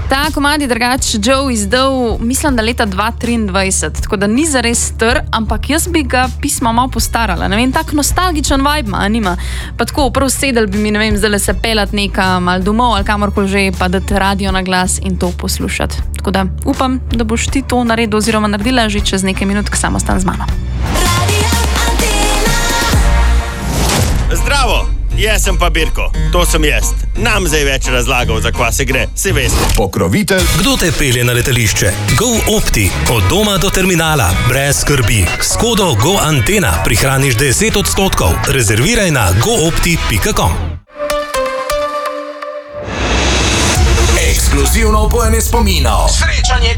Ta komad je drugače Joe izdal, mislim, da leta 2023, tako da ni zares star, ampak jaz bi ga pismo malo postarala. Ne vem, tak nostalgičen vibe ima, nima. Pa tako, prav sedel bi mi, ne vem, zdaj se pelat nekam ali domov ali kamorkoli že, pa dati radio na glas in to poslušati. Tako da upam, da boš ti to naredil oziroma naredila že čez nekaj minut, ko samo ostan z mano. Zdravo! Jaz sem pa Birko, to sem jaz. Nam zdaj več razlagal, za kva se gre, si veste. Pokrovitelj. Kdo te pelje na letališče? GoOpti. Od doma do terminala. Brez skrbi. S kodo GoAntena prihraniš 10%. Rezerviraj na goopti.com. Ekskluzivno upojanje spominov. Srečanje